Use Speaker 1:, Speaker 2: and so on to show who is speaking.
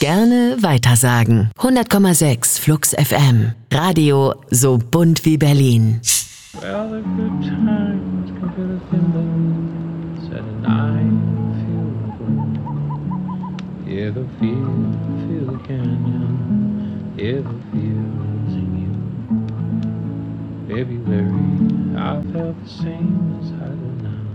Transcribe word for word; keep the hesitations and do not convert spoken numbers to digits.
Speaker 1: Gerne weitersagen. hundert Komma sechs Flux F M. Radio so bunt wie Berlin.
Speaker 2: Well, the good times can feel the thimbles at a night feel the wind. Yeah, the feel, feel the canyon. Yeah, the feels in you. February, I felt the same as I do now.